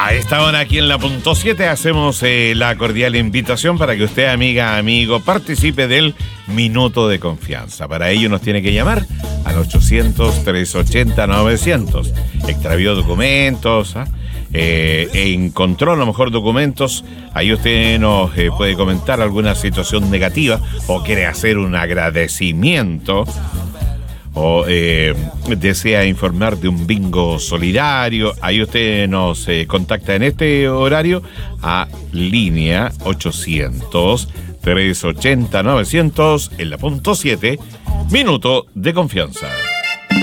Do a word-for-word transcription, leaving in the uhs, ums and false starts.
A esta hora aquí en la punto siete hacemos eh, la cordial invitación para que usted, amiga, amigo, participe del Minuto de Confianza. Para ello nos tiene que llamar al ochocientos, trescientos ochenta, novecientos. Extravió documentos, ¿ah? eh, e encontró a lo mejor documentos. Ahí usted nos eh, puede comentar alguna situación negativa o quiere hacer un agradecimiento. O eh, desea informar de un bingo solidario, ahí usted nos eh, contacta en este horario a línea ochocientos, trescientos ochenta, novecientos en la punto siete, Minuto de Confianza.